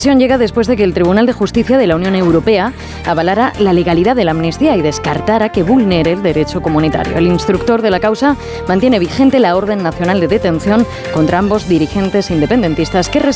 Llega después de que el Tribunal de Justicia de la Unión Europea avalara la legalidad de la amnistía y descartara que vulnere el derecho comunitario. El instructor de la causa mantiene vigente la orden nacional de detención contra ambos dirigentes independentistas que